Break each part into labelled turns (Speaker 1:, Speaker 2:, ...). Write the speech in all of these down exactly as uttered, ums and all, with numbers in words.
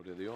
Speaker 1: Gloria a Dios.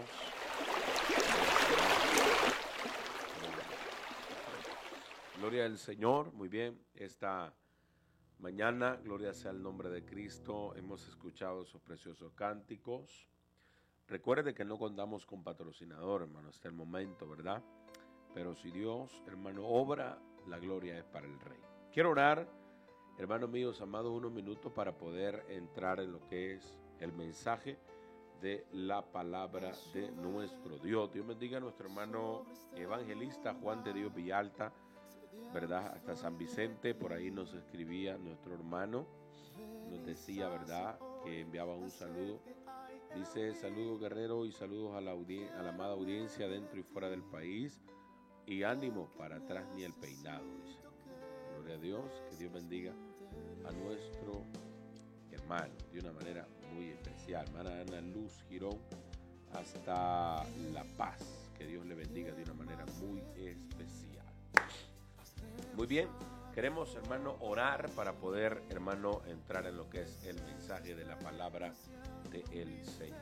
Speaker 1: Gloria al Señor. Muy bien. Esta mañana, gloria sea el nombre de Cristo. Hemos escuchado esos preciosos cánticos. Recuerde que no contamos con patrocinador, hermano, hasta el momento, ¿verdad? Pero si Dios, hermano, obra, la gloria es para el Rey. Quiero orar, hermanos míos, amados, unos minutos para poder entrar en lo que es el mensaje de la palabra de nuestro Dios. Dios bendiga a nuestro hermano evangelista Juan de Dios Villalta, ¿verdad? Hasta San Vicente, por ahí nos escribía nuestro hermano, nos decía, ¿verdad?, que enviaba un saludo. Dice: saludos guerrero y saludos a la, audien- a la amada audiencia dentro y fuera del país, y ánimo para atrás ni el peinado, dice. Gloria a Dios, que Dios bendiga a nuestro hermano de una manera muy especial. Hermana Ana Luz Girón hasta La Paz, que Dios le bendiga de una manera muy especial. Muy bien, queremos, hermano, orar para poder, hermano, entrar en lo que es el mensaje de la palabra del Señor.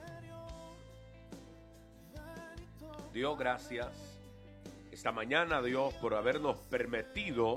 Speaker 1: Dios, gracias esta mañana, Dios, por habernos permitido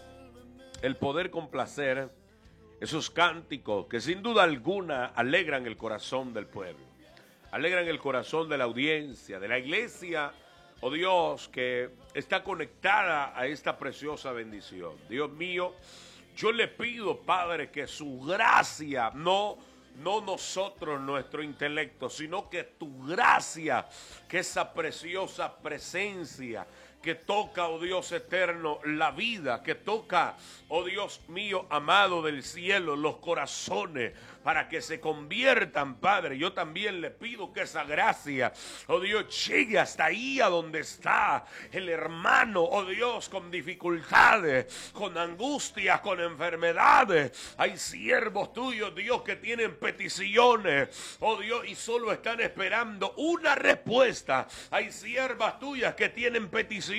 Speaker 1: el poder complacer esos cánticos que sin duda alguna alegran el corazón del pueblo, alegran el corazón de la audiencia, de la iglesia, oh Dios, que está conectada a esta preciosa bendición. Dios mío, yo le pido, Padre, que su gracia, no, no nosotros, nuestro intelecto, sino que tu gracia, que esa preciosa presencia que toca, oh Dios eterno, la vida, que toca, oh Dios mío, amado del cielo, los corazones, para que se conviertan, Padre. Yo también le pido que esa gracia, oh Dios, llegue hasta ahí a donde está el hermano, oh Dios, con dificultades, con angustias, con enfermedades. Hay siervos tuyos, Dios, que tienen peticiones, oh Dios, y solo están esperando una respuesta. Hay siervas tuyas que tienen peticiones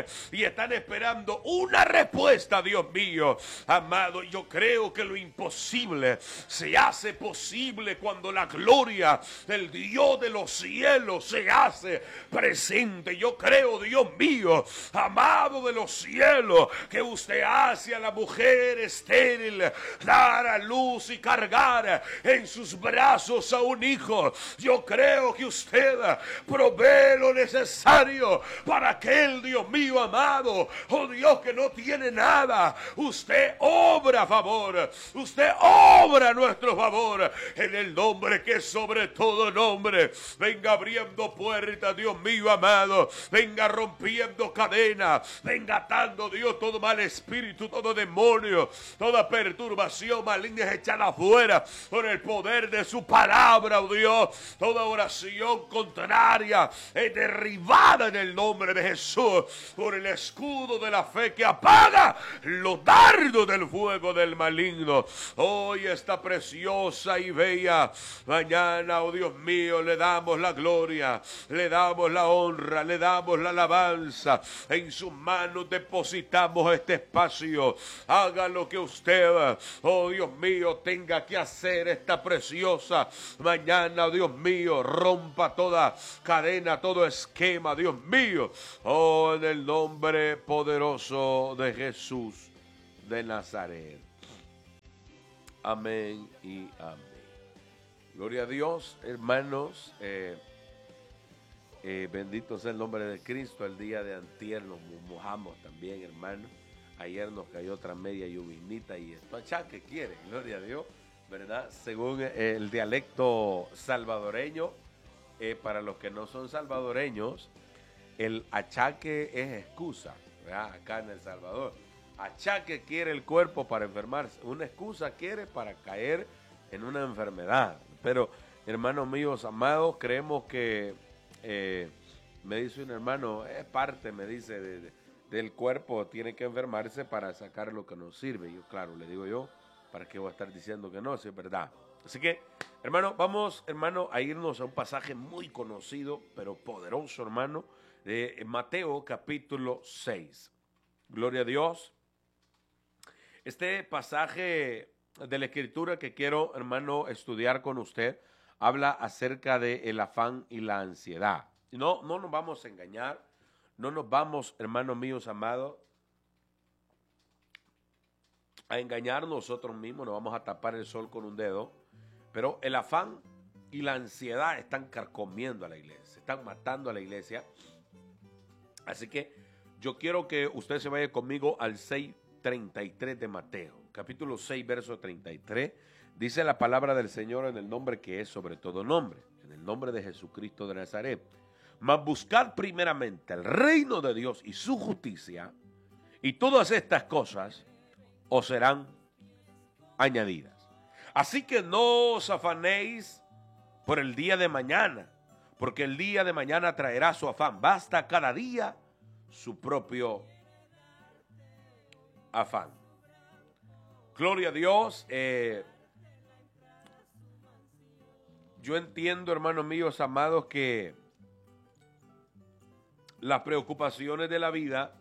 Speaker 1: y están esperando una respuesta, Dios mío, amado. Yo creo que lo imposible se hace posible cuando la gloria del Dios de los cielos se hace presente. Yo creo, Dios mío, amado de los cielos, que usted hace a la mujer estéril dar a luz y cargar en sus brazos a un hijo. Yo creo que usted provee lo necesario para que él, Dios mío amado, oh Dios, que no tiene nada, usted obra a favor, usted obra a nuestro favor, en el nombre que es sobre todo nombre. Venga abriendo puertas, Dios mío amado, venga rompiendo cadenas, venga atando, Dios, todo mal espíritu, todo demonio, toda perturbación maligna es echada afuera por el poder de su palabra, oh Dios. Toda oración contraria es derribada en el nombre de Jesús, por el escudo de la fe que apaga los dardos del fuego del maligno. Hoy esta preciosa y bella mañana, oh Dios mío, le damos la gloria, le damos la honra, le damos la alabanza. En sus manos depositamos este espacio. Haga lo que usted, oh Dios mío, tenga que hacer esta preciosa mañana, oh Dios mío. Rompa toda cadena, todo esquema, Dios mío. Oh, en el nombre poderoso de Jesús de Nazaret. Amén y amén. Gloria a Dios, hermanos. Eh, eh, bendito sea el nombre de Cristo. El día de antier nos mojamos también, hermano. Ayer nos cayó otra media lluvinita y esto achá que quiere, gloria a Dios, ¿verdad? Según eh, el dialecto salvadoreño, eh, para los que no son salvadoreños, el achaque es excusa, ¿verdad? Acá en El Salvador. Achaque quiere el cuerpo para enfermarse. Una excusa quiere para caer en una enfermedad. Pero, hermanos míos amados, creemos que, eh, me dice un hermano, es parte, me dice, de, de, del cuerpo, tiene que enfermarse para sacar lo que nos sirve. Yo, claro, le digo yo, ¿para qué voy a estar diciendo que no? Si es verdad. Así que, hermano, vamos, hermano, a irnos a un pasaje muy conocido, pero poderoso, hermano, de Mateo capítulo seis. Gloria a Dios. Este pasaje de la Escritura que quiero, hermano, estudiar con usted, habla acerca del afán y la ansiedad. No, no nos vamos a engañar, no nos vamos, hermanos míos amados, a engañar nosotros mismos, nos vamos a tapar el sol con un dedo, pero el afán y la ansiedad están carcomiendo a la iglesia, están matando a la iglesia. Así que yo quiero que usted se vaya conmigo al seis treinta y tres de Mateo, capítulo seis, verso treinta y tres. Dice la palabra del Señor en el nombre que es sobre todo nombre, en el nombre de Jesucristo de Nazaret. Mas buscad primeramente el reino de Dios y su justicia, y todas estas cosas os serán añadidas. Así que no os afanéis por el día de mañana, porque el día de mañana traerá su afán. Basta cada día su propio afán. Gloria a Dios. Eh, yo entiendo, hermanos míos amados, que las preocupaciones de la vida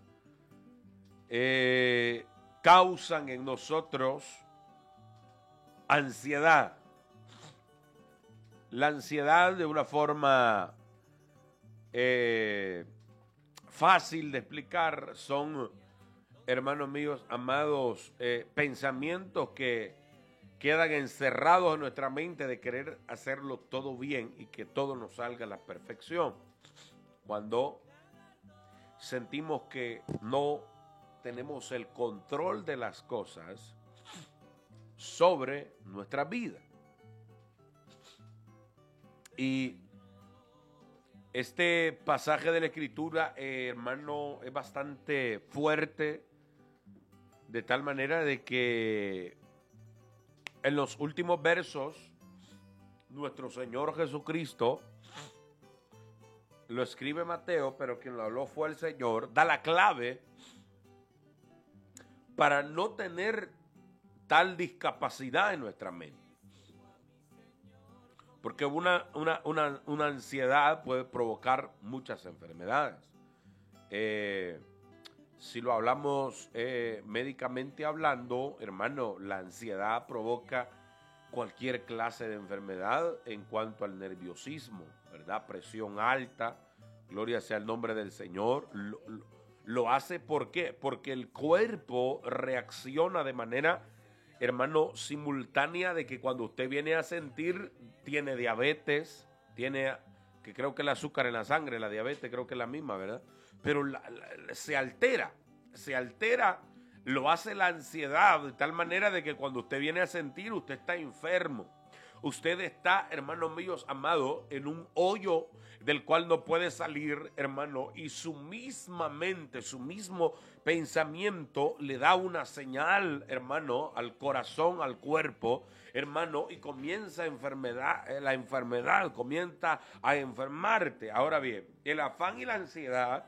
Speaker 1: eh, causan en nosotros ansiedad. La ansiedad, de una forma eh, fácil de explicar, son, hermanos míos amados, eh, pensamientos que quedan encerrados en nuestra mente de querer hacerlo todo bien y que todo nos salga a la perfección. Cuando sentimos que no tenemos el control de las cosas sobre nuestra vida. Y este pasaje de la Escritura, eh, hermano, es bastante fuerte, de tal manera de que en los últimos versos, nuestro Señor Jesucristo, lo escribe Mateo, pero quien lo habló fue el Señor, da la clave para no tener tal discapacidad en nuestra mente. Porque una, una, una, una ansiedad puede provocar muchas enfermedades. Eh, si lo hablamos eh, médicamente hablando, hermano, la ansiedad provoca cualquier clase de enfermedad en cuanto al nerviosismo, ¿verdad? Presión alta, gloria sea el nombre del Señor. Lo, lo, lo hace, ¿por qué? Porque el cuerpo reacciona de manera, hermano, simultánea, de que cuando usted viene a sentir, tiene diabetes, tiene, que creo que el azúcar en la sangre, la diabetes creo que es la misma, ¿verdad? Pero la, la, se altera, se altera, lo hace la ansiedad, de tal manera de que cuando usted viene a sentir, usted está enfermo. Usted está, hermanos míos amados, en un hoyo del cual no puede salir, hermano, y su misma mente, su mismo pensamiento le da una señal, hermano, al corazón, al cuerpo, hermano, y comienza enfermedad, la enfermedad comienza a enfermarte. Ahora bien, el afán y la ansiedad,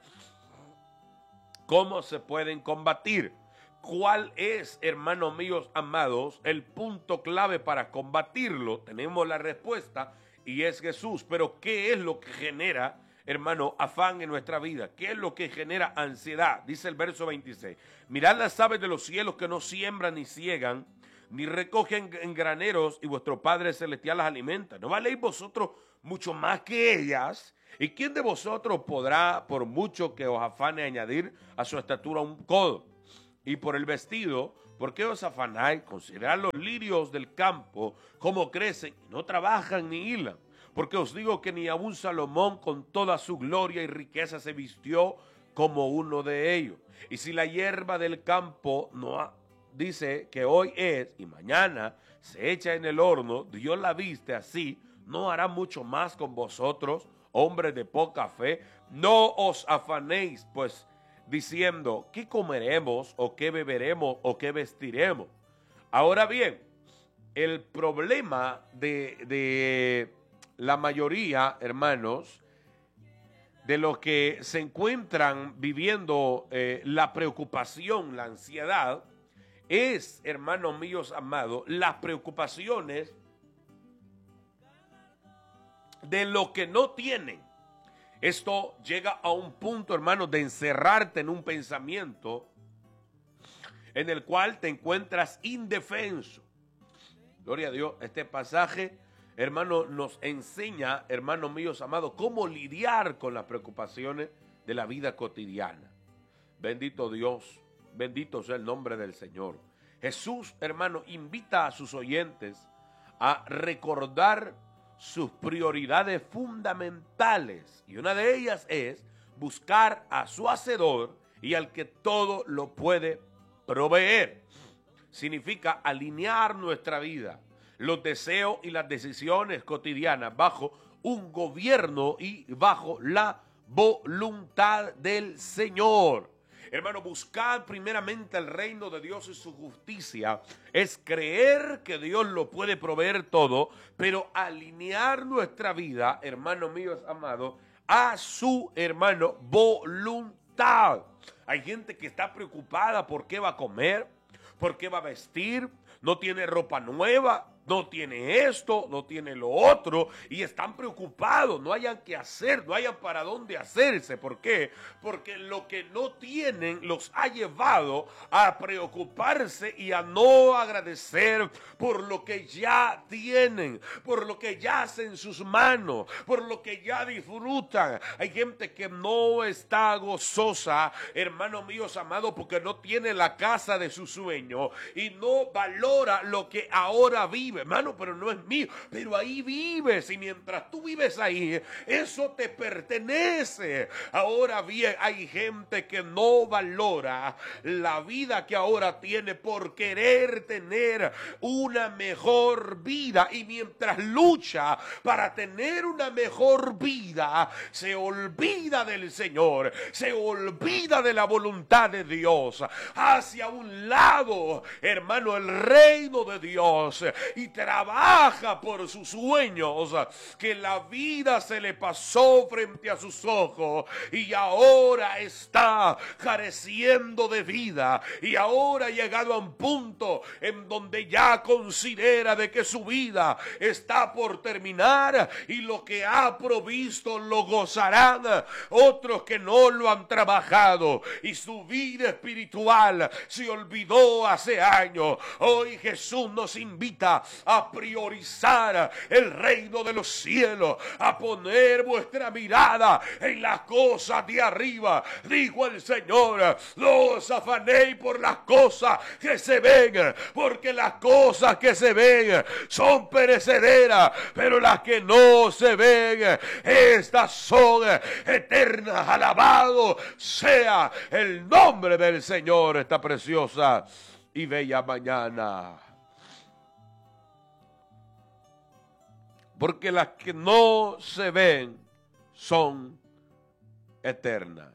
Speaker 1: ¿cómo se pueden combatir? ¿Cuál es, hermanos míos amados, el punto clave para combatirlo? Tenemos la respuesta y es Jesús. Pero ¿qué es lo que genera, hermano, afán en nuestra vida? ¿Qué es lo que genera ansiedad? Dice el verso veintiséis. Mirad las aves de los cielos que no siembran ni ciegan, ni recogen en graneros, y vuestro Padre Celestial las alimenta. ¿No valéis vosotros mucho más que ellas? ¿Y quién de vosotros podrá, por mucho que os afane, añadir a su estatura un codo? Y por el vestido, ¿por qué os afanáis? Considerad los lirios del campo, cómo crecen, y no trabajan ni hilan. Porque os digo que ni aun Salomón con toda su gloria y riqueza se vistió como uno de ellos. Y si la hierba del campo no ha, dice que hoy es y mañana se echa en el horno, Dios la viste así, ¿no hará mucho más con vosotros, hombres de poca fe? No os afanéis, pues, diciendo, ¿qué comeremos o qué beberemos o qué vestiremos? Ahora bien, el problema de, de la mayoría, hermanos, de los que se encuentran viviendo eh, la preocupación, la ansiedad, es, hermanos míos amados, las preocupaciones de lo que no tienen. Esto llega a un punto, hermano, de encerrarte en un pensamiento en el cual te encuentras indefenso. Gloria a Dios, este pasaje, hermano, nos enseña, hermanos míos amados, cómo lidiar con las preocupaciones de la vida cotidiana. Bendito Dios, bendito sea el nombre del Señor. Jesús, hermano, invita a sus oyentes a recordar sus prioridades fundamentales. Y una de ellas es buscar a su Hacedor y al que todo lo puede proveer. Significa alinear nuestra vida, los deseos y las decisiones cotidianas bajo un gobierno y bajo la voluntad del Señor. Hermano, buscar primeramente el reino de Dios y su justicia es creer que Dios lo puede proveer todo, pero alinear nuestra vida, hermanos míos amados, a su, hermano, voluntad. Hay gente que está preocupada por qué va a comer, por qué va a vestir, no tiene ropa nueva, no tiene esto, no tiene lo otro, y están preocupados, no hayan qué hacer, no hayan para dónde hacerse. ¿Por qué? Porque lo que no tienen los ha llevado a preocuparse y a no agradecer por lo que ya tienen, por lo que ya hacen sus manos, por lo que ya disfrutan. Hay gente que no está gozosa, hermanos míos amados, porque no tiene la casa de su sueño y no valora lo que ahora vive. Hermano, pero no es mío, pero ahí vives, y mientras tú vives ahí, eso te pertenece. Ahora bien, hay gente que no valora la vida que ahora tiene por querer tener una mejor vida, y mientras lucha para tener una mejor vida, se olvida del Señor, se olvida de la voluntad de Dios, hacia un lado, hermano, el reino de Dios, y trabaja por sus sueños, que la vida se le pasó frente a sus ojos y ahora está careciendo de vida, y ahora ha llegado a un punto en donde ya considera de que su vida está por terminar, y lo que ha provisto lo gozarán otros que no lo han trabajado, y su vida espiritual se olvidó hace años. Hoy Jesús nos invita a priorizar el reino de los cielos, a poner vuestra mirada en las cosas de arriba. Dijo el Señor: no os afanéis por las cosas que se ven, porque las cosas que se ven son perecederas, pero las que no se ven, estas son eternas. Alabado sea el nombre del Señor esta preciosa y bella mañana. Porque las que no se ven son eternas.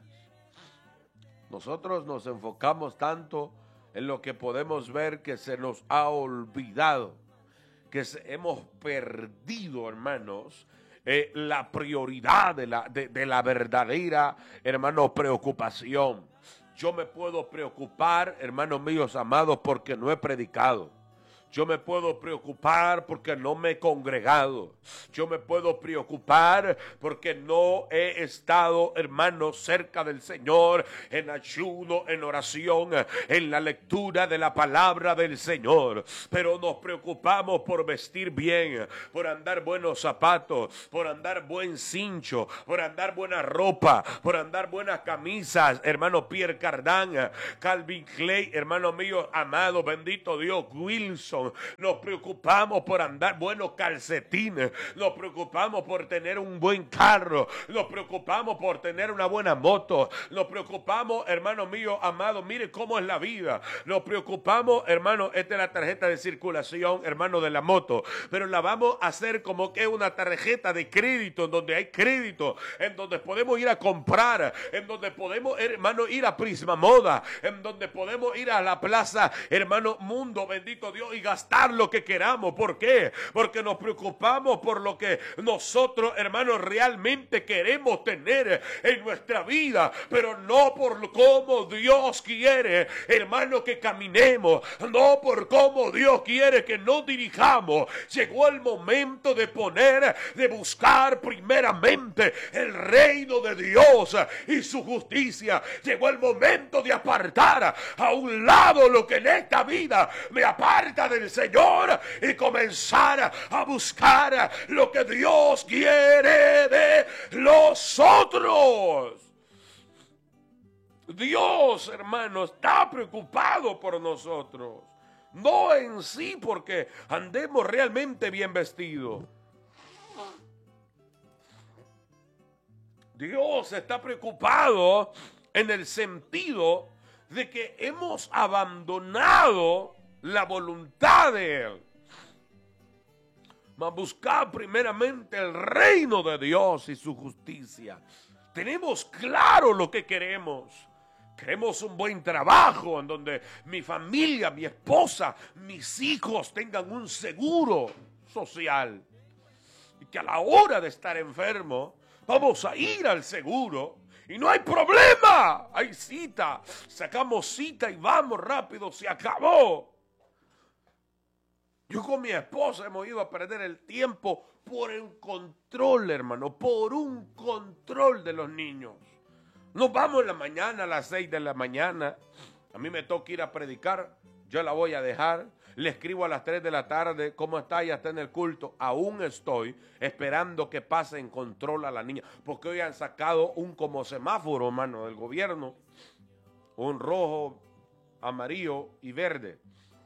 Speaker 1: Nosotros nos enfocamos tanto en lo que podemos ver que se nos ha olvidado, que se, hemos perdido, hermanos, eh, la prioridad de la, de, de la verdadera, hermano, preocupación. Yo me puedo preocupar, hermanos míos amados, porque no he predicado. Yo me puedo preocupar porque no me he congregado. Yo me puedo preocupar porque no he estado, hermano, cerca del Señor, en ayuno, en oración, en la lectura de la palabra del Señor. Pero nos preocupamos por vestir bien, por andar buenos zapatos, por andar buen cincho, por andar buena ropa, por andar buenas camisas. Hermano Pierre Cardin, Calvin Klein, hermano mío amado, bendito Dios, Wilson. Nos preocupamos por andar buenos calcetines, nos preocupamos por tener un buen carro, nos preocupamos por tener una buena moto, nos preocupamos, hermano mío amado, mire cómo es la vida, nos preocupamos, hermano, esta es la tarjeta de circulación, hermano, de la moto, pero la vamos a hacer como que es una tarjeta de crédito, en donde hay crédito, en donde podemos ir a comprar, en donde podemos, hermano, ir a Prisma Moda, en donde podemos ir a la plaza, hermano, Mundo, bendito Dios, y gastar lo que queramos. ¿Por qué? Porque nos preocupamos por lo que nosotros, hermanos, realmente queremos tener en nuestra vida, pero no por cómo Dios quiere, hermano, que caminemos, no por cómo Dios quiere que nos dirijamos. Llegó el momento de poner, de buscar primeramente el reino de Dios y su justicia. Llegó el momento de apartar a un lado lo que en esta vida me aparta de del Señor y comenzar a buscar lo que Dios quiere de nosotros. Dios, hermano, está preocupado por nosotros. No en sí porque andemos realmente bien vestidos. Dios está preocupado en el sentido de que hemos abandonado la voluntad de Él. Mas buscar primeramente el reino de Dios y su justicia. Tenemos claro lo que queremos. Queremos un buen trabajo en donde mi familia, mi esposa, mis hijos tengan un seguro social. Y que a la hora de estar enfermo, vamos a ir al seguro y no hay problema. Hay cita, sacamos cita y vamos rápido, se acabó. Yo con mi esposa hemos ido a perder el tiempo por un control, hermano, por un control de los niños. Nos vamos en la mañana a las seis de la mañana. A mí me toca ir a predicar. Yo la voy a dejar. Le escribo a las tres de la tarde. ¿Cómo está? Ya está en el culto. Aún estoy esperando que pase en control a la niña. Porque hoy han sacado un como semáforo, hermano, del gobierno. Un rojo, amarillo y verde.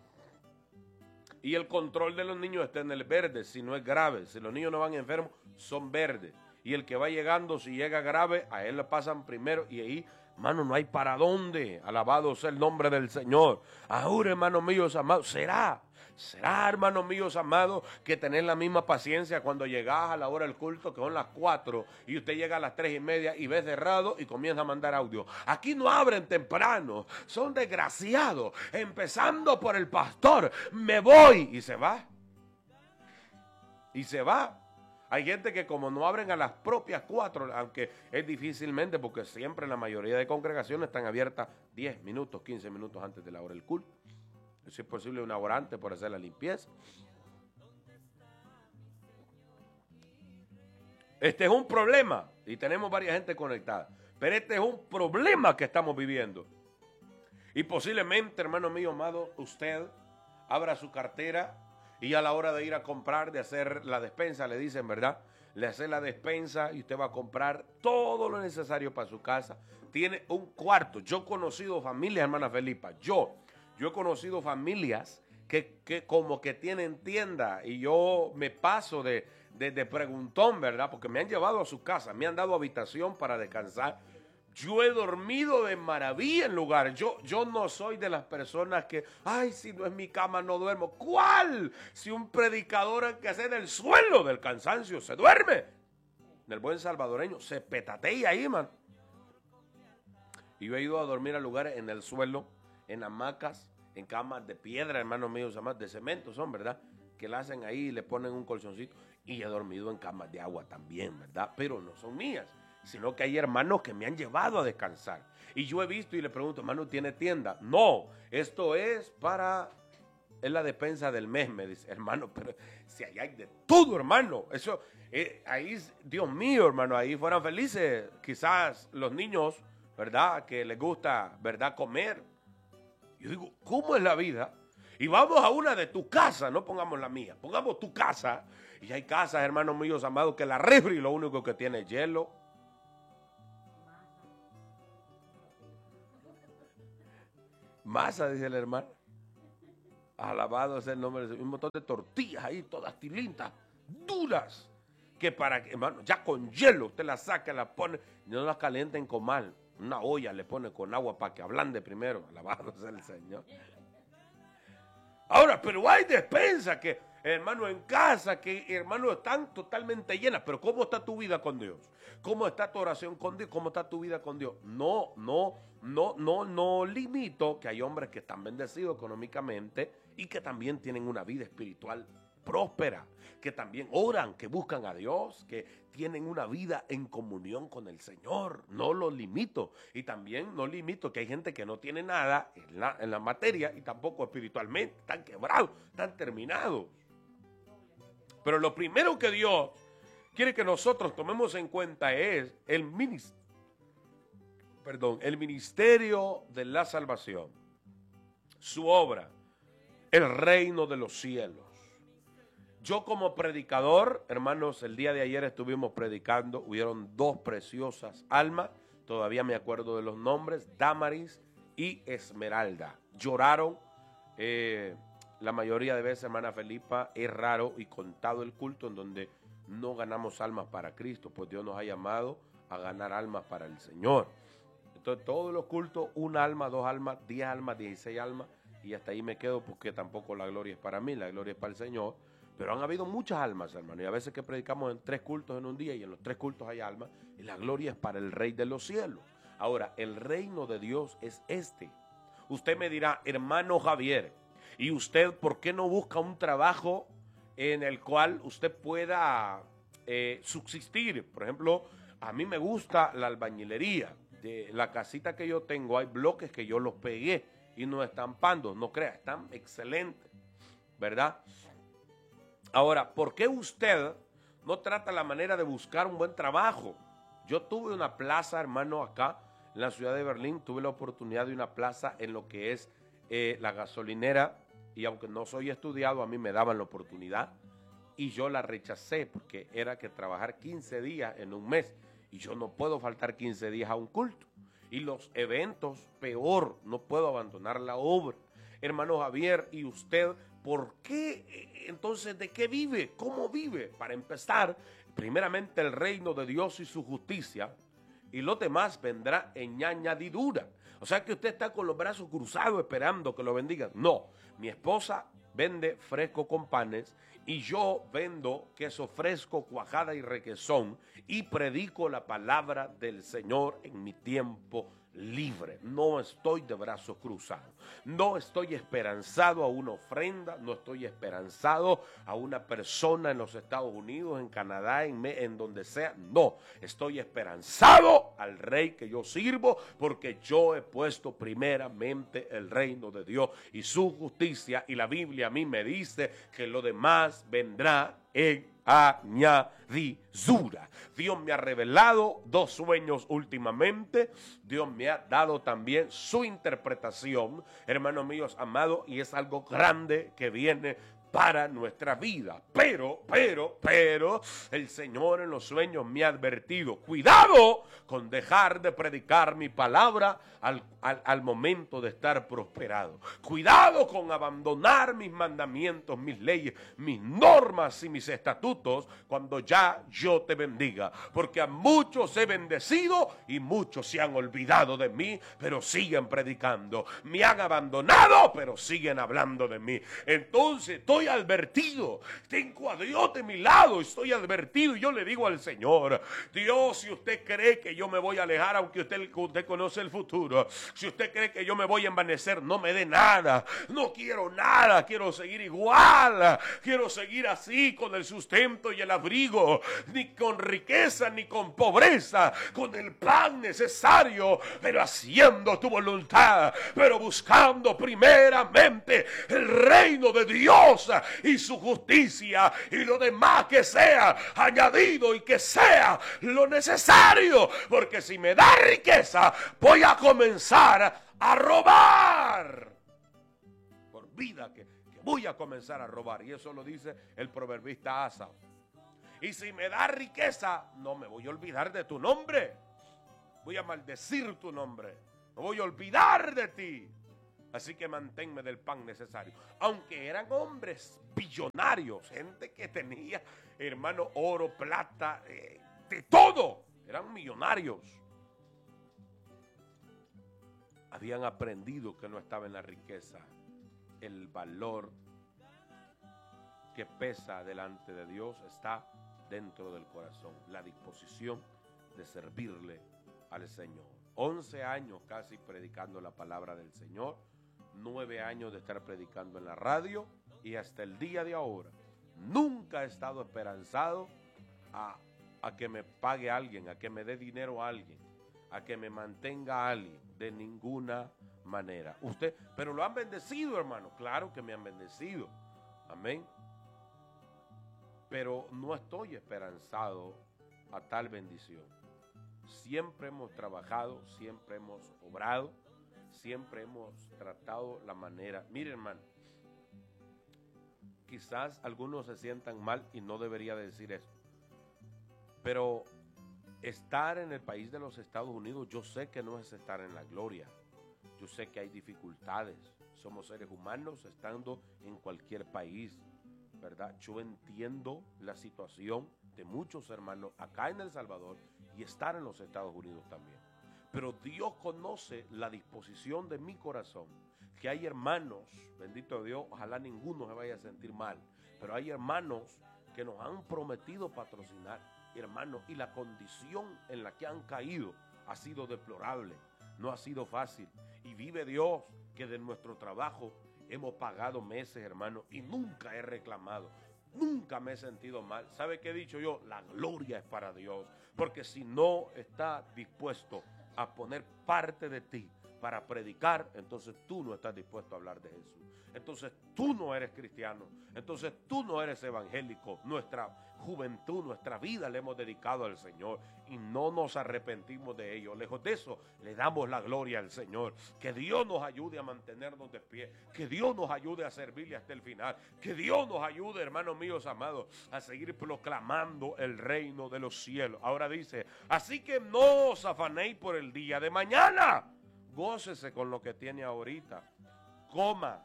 Speaker 1: Y el control de los niños está en el verde, si no es grave. Si los niños no van enfermos, son verdes. Y el que va llegando, si llega grave, a él le pasan primero. Y ahí, hermano, no hay para dónde. Alabado sea el nombre del Señor. Ahora, hermanos míos amados, será, será, hermanos míos amados, que tener la misma paciencia cuando llegás a la hora del culto, que son las cuatro, y usted llega a las tres y media y ves cerrado y comienza a mandar audio. Aquí no abren temprano, son desgraciados. Empezando por el pastor, me voy, y se va. Y se va. Hay gente que como no abren a las propias cuatro, aunque es difícilmente, porque siempre la mayoría de congregaciones están abiertas diez minutos, quince minutos antes de la hora del culto. Si es posible una hora antes por hacer la limpieza. Este es un problema y tenemos varias gente conectada. Pero este es un problema que estamos viviendo. Y posiblemente, hermano mío amado, usted abra su cartera y a la hora de ir a comprar, de hacer la despensa, le dicen, ¿verdad? Le hace la despensa y usted va a comprar todo lo necesario para su casa. Tiene un cuarto. Yo he conocido familias, hermana Felipa, yo, yo he conocido familias que, que como que tienen tienda y yo me paso de, de, de preguntón, ¿verdad? Porque me han llevado a su casa, me han dado habitación para descansar. Yo he dormido de maravilla en lugares. Yo, yo no soy de las personas que, ay, si no es mi cama no duermo. ¿Cuál? Si un predicador que hace del suelo del cansancio se duerme. Del buen salvadoreño se petatea ahí, man. Y yo he ido a dormir a lugares en el suelo, en hamacas, en camas de piedra, hermanos míos, de cemento son, ¿verdad? Que la hacen ahí y le ponen un colchoncito. Y he dormido en camas de agua también, ¿verdad? Pero no son mías, sino que hay hermanos que me han llevado a descansar. Y yo he visto y le pregunto, hermano, ¿tiene tienda? No, esto es para, es la despensa del mes, me dice, hermano, pero si ahí hay de todo, hermano, eso, eh, ahí, Dios mío, hermano, ahí fueran felices, quizás los niños, ¿verdad? Que les gusta, ¿verdad? Comer. Yo digo, ¿cómo es la vida? Y vamos a una de tu casa, no pongamos la mía, pongamos tu casa. Y hay casas, hermanos míos amados, que la refri lo único que tiene es hielo. Masa, dice el hermano. Alabado sea el nombre de Dios. Un montón de tortillas ahí, todas tilintas, duras. Que para que, hermano, ya con hielo usted las saca, las pone, no las calienta en comal. Una olla le pone con agua para que ablande primero. Alabado sea el Señor. Ahora, pero hay despensas que, hermano, en casa, que, hermano, están totalmente llenas. Pero ¿cómo está tu vida con Dios? ¿Cómo está tu oración con Dios? ¿Cómo está tu vida con Dios? No, no, no, no, no limito que hay hombres que están bendecidos económicamente y que también tienen una vida espiritual próspera, que también oran, que buscan a Dios, que tienen una vida en comunión con el Señor. No lo limito. Y también no limito que hay gente que no tiene nada en la, en la materia y tampoco espiritualmente. Están quebrados, están terminados. Pero lo primero que Dios quiere que nosotros tomemos en cuenta es el ministerio, perdón, el ministerio de la salvación, su obra. el reino de los cielos. Yo como predicador, hermanos, el día de ayer estuvimos predicando, hubieron dos preciosas almas, todavía me acuerdo de los nombres, Damaris y Esmeralda. Lloraron, eh, la mayoría de veces, hermana Felipa, es raro y contado el culto en donde no ganamos almas para Cristo, pues Dios nos ha llamado a ganar almas para el Señor. Entonces todos los cultos, una alma, dos almas, diez almas, dieciséis almas, y hasta ahí me quedo porque tampoco la gloria es para mí, la gloria es para el Señor. Pero han habido muchas almas, hermano, y a veces que predicamos en tres cultos en un día y en los tres cultos hay almas, y la gloria es para el Rey de los cielos. Ahora, el reino de Dios es este. Usted me dirá, hermano Javier, ¿y usted por qué no busca un trabajo en el cual usted pueda eh, subsistir? Por ejemplo, a mí me gusta la albañilería. De la casita que yo tengo hay bloques que yo los pegué y no están pando, no crea, están excelentes, ¿verdad? Ahora, ¿por qué usted no trata la manera de buscar un buen trabajo? Yo tuve una plaza, hermano, acá en la ciudad de Berlín, tuve la oportunidad de una plaza en lo que es eh, la gasolinera, y aunque no soy estudiado, a mí me daban la oportunidad, y yo la rechacé porque era que trabajar quince días en un mes, y yo no puedo faltar quince días a un culto. Y los eventos, peor, no puedo abandonar la obra. Hermano Javier, ¿y usted por qué? Entonces, ¿de qué vive? ¿Cómo vive? Para empezar, primeramente el reino de Dios y su justicia, y lo demás vendrá en añadidura. O sea que usted está con los brazos cruzados esperando que lo bendigan. No, mi esposa vende fresco con panes y yo vendo queso fresco, cuajada y requesón y predico la palabra del Señor en mi tiempo libre. No estoy de brazos cruzados, no estoy esperanzado a una ofrenda, no estoy esperanzado a una persona en los Estados Unidos, en Canadá, en, me, en donde sea. No, estoy esperanzado al Rey que yo sirvo, porque yo he puesto primeramente el reino de Dios y su justicia, y la Biblia a mí me dice que lo demás vendrá en añadidura. Dios me ha revelado dos sueños últimamente. Dios me ha dado también su interpretación, hermanos míos amados, y es algo grande que viene para nuestra vida. Pero, pero, pero, el Señor en los sueños me ha advertido, cuidado con dejar de predicar mi palabra al, al, al momento de estar prosperado. Cuidado con abandonar mis mandamientos, mis leyes, mis normas y mis estatutos cuando ya yo te bendiga. Porque a muchos he bendecido y muchos se han olvidado de mí, pero siguen predicando. Me han abandonado, pero siguen hablando de mí. Entonces, estoy Estoy advertido, tengo a Dios de mi lado, estoy advertido, y yo le digo al Señor, Dios, si usted cree que yo me voy a alejar, aunque usted, usted conoce el futuro, si usted cree que yo me voy a envanecer, no me dé nada, no quiero nada, quiero seguir igual, quiero seguir así, con el sustento y el abrigo, ni con riqueza, ni con pobreza, con el pan necesario, pero haciendo tu voluntad, pero buscando primeramente el reino de Dios y su justicia, y lo demás que sea añadido, y que sea lo necesario, porque si me da riqueza voy a comenzar a robar, por vida que, que voy a comenzar a robar, y eso lo dice el proverbista Asaf. Y si me da riqueza, no me voy a olvidar de tu nombre, voy a maldecir tu nombre, no voy a olvidar de ti. Así que manténme del pan necesario. Aunque eran hombres billonarios, gente que tenía, hermano, oro, plata, eh, de todo. Eran millonarios. Habían aprendido que no estaba en la riqueza el valor que pesa delante de Dios está dentro del corazón. La disposición de servirle al Señor. Once años casi predicando la palabra del Señor. Nueve años de estar predicando en la radio, y hasta el día de ahora nunca he estado esperanzado a, a que me pague alguien, a que me dé dinero a alguien, a que me mantenga a alguien, de ninguna manera. Usted, pero lo han bendecido, hermano, claro que me han bendecido, amén, pero no estoy esperanzado a tal bendición. Siempre hemos trabajado, siempre hemos obrado, siempre hemos tratado la manera. Mire, hermano, quizás algunos se sientan mal y no debería de decir eso. Pero estar en el país de los Estados Unidos, yo sé que no es estar en la gloria. Yo sé que hay dificultades. Somos seres humanos estando en cualquier país, ¿verdad? Yo entiendo la situación de muchos hermanos acá en El Salvador y estar en los Estados Unidos también. Pero Dios conoce la disposición de mi corazón, que hay hermanos, bendito Dios, ojalá ninguno se vaya a sentir mal, pero hay hermanos que nos han prometido patrocinar, hermanos, y la condición en la que han caído ha sido deplorable, no ha sido fácil. Y vive Dios que de nuestro trabajo hemos pagado meses, hermanos, y nunca he reclamado. Nunca me he sentido mal. ¿Sabe qué he dicho yo? La gloria es para Dios. Porque si no está dispuesto a poner parte de ti para predicar, entonces tú no estás dispuesto a hablar de Jesús. Entonces tú no eres cristiano. Entonces tú no eres evangélico. Nuestra juventud, nuestra vida le hemos dedicado al Señor y no nos arrepentimos de ello. Lejos de eso, le damos la gloria al Señor. Que Dios nos ayude a mantenernos de pie. Que Dios nos ayude a servirle hasta el final. Que Dios nos ayude, hermanos míos amados, a seguir proclamando el reino de los cielos. Ahora dice, así que no os afanéis por el día de mañana. Gócese con lo que tiene ahorita. Coma.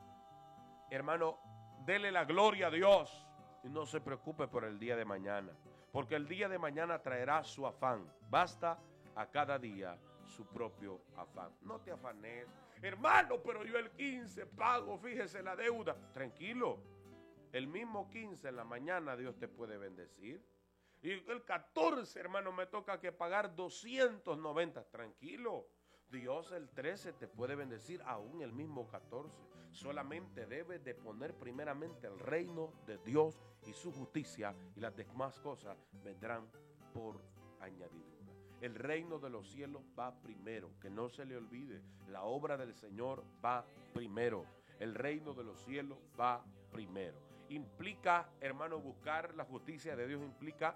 Speaker 1: Hermano, dele la gloria a Dios. Y no se preocupe por el día de mañana, porque el día de mañana traerá su afán. Basta a cada día su propio afán. No te afanes, hermano, pero yo el quince pago, fíjese la deuda. Tranquilo, el mismo quince en la mañana Dios te puede bendecir. Y el catorce, hermano, me toca que pagar doscientos noventa. Tranquilo, Dios el trece te puede bendecir aún el mismo catorce. Solamente debes de poner primeramente el reino de Dios y su justicia, y las demás cosas vendrán por añadidura. El reino de los cielos va primero, que no se le olvide. La obra del Señor va primero. El reino de los cielos va primero. Implica, hermano, buscar la justicia de Dios, implica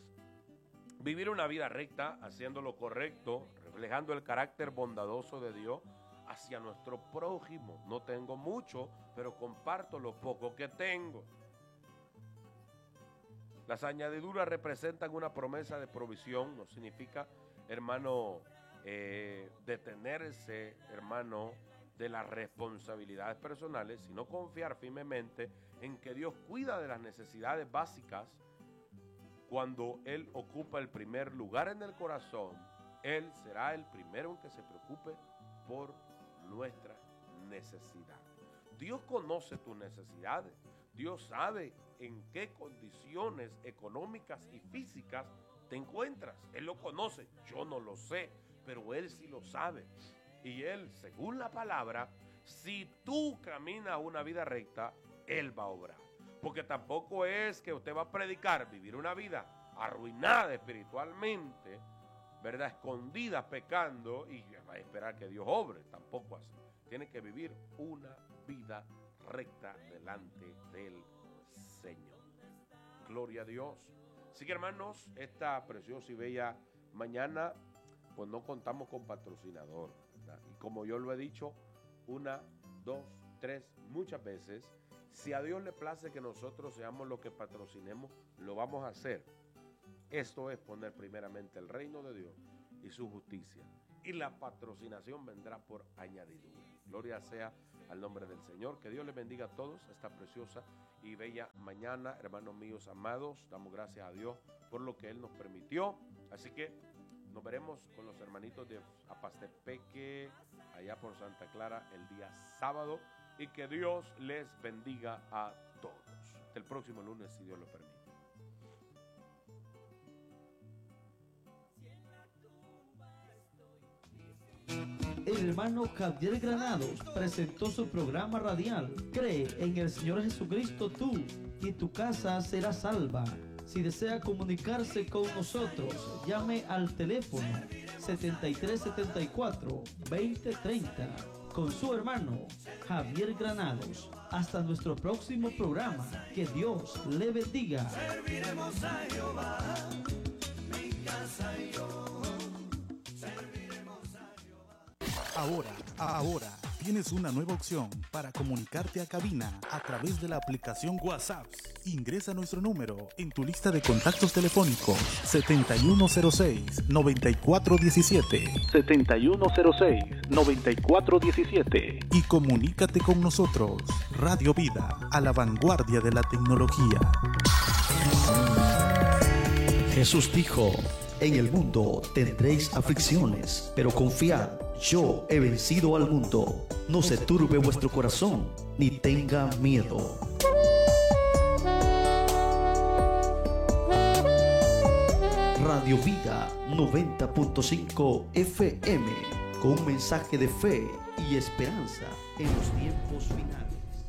Speaker 1: vivir una vida recta, haciendo lo correcto, reflejando el carácter bondadoso de Dios hacia nuestro prójimo. No tengo mucho, pero comparto lo poco que tengo. Las añadiduras representan una promesa de provisión. No significa, hermano, eh, detenerse, hermano, de las responsabilidades personales, sino confiar firmemente en que Dios cuida de las necesidades básicas. Cuando Él ocupa el primer lugar en el corazón, Él será el primero en que se preocupe por nuestra necesidad. Dios conoce tus necesidades. Dios sabe en qué condiciones económicas y físicas te encuentras. Él lo conoce. Yo no lo sé, pero Él sí lo sabe. Y Él, según la palabra, si tú caminas una vida recta, Él va a obrar. Porque tampoco es que usted va a predicar, vivir una vida arruinada espiritualmente, ¿verdad? Escondida, pecando, y va a esperar que Dios obre. Tampoco así. Tiene que vivir una vida recta delante del Señor. Gloria a Dios. Así que, hermanos, esta preciosa y bella mañana, pues no contamos con patrocinador, ¿verdad? Y como yo lo he dicho una, dos, tres, muchas veces, si a Dios le place que nosotros seamos los que patrocinemos, lo vamos a hacer. Esto es poner primeramente el reino de Dios y su justicia. Y la patrocinación vendrá por añadidura. Gloria sea al nombre del Señor. Que Dios les bendiga a todos esta preciosa y bella mañana, hermanos míos amados. Damos gracias a Dios por lo que Él nos permitió. Así que nos veremos con los hermanitos de Apastepeque, allá por Santa Clara, el día sábado. Y que Dios les bendiga a todos. Hasta el próximo lunes, si Dios lo permite.
Speaker 2: El hermano Javier Granados presentó su programa radial Cree en el Señor Jesucristo tú y tu casa será salva. Si desea comunicarse con nosotros, llame al teléfono setenta y tres setenta y cuatro, veinte treinta con su hermano Javier Granados. Hasta nuestro próximo programa. Que Dios le bendiga. Serviremos a Jehová, mi casa y yo. Serviremos a Jehová.
Speaker 3: Ahora, ahora, Tienes una nueva opción para comunicarte a cabina a través de la aplicación WhatsApp. Ingresa nuestro número en tu lista de contactos telefónicos setenta y uno cero seis, noventa y cuatro diecisiete. setenta y uno cero seis, noventa y cuatro diecisiete. Y comunícate con nosotros. Radio Vida, a la vanguardia de la tecnología.
Speaker 2: Jesús dijo: en el mundo tendréis aflicciones, pero confiad, yo he vencido al mundo. No se turbe vuestro corazón, ni tenga miedo. Radio Vida noventa punto cinco F M, con un mensaje de fe y esperanza en los tiempos finales.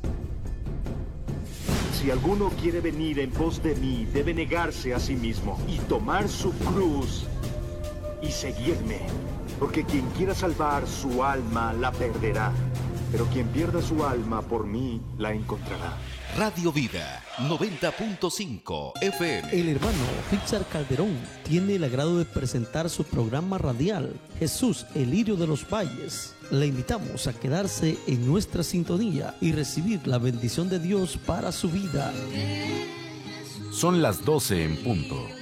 Speaker 4: Si alguno quiere venir en pos de mí, debe negarse a sí mismo y tomar su cruz y seguirme. Porque quien quiera salvar su alma la perderá, pero quien pierda su alma por mí la encontrará.
Speaker 5: Radio Vida noventa punto cinco F M.
Speaker 2: El hermano Richard Calderón tiene el agrado de presentar su programa radial Jesús, el lirio de los valles. Le invitamos a quedarse en nuestra sintonía y recibir la bendición de Dios para su vida.
Speaker 6: Son las doce en punto.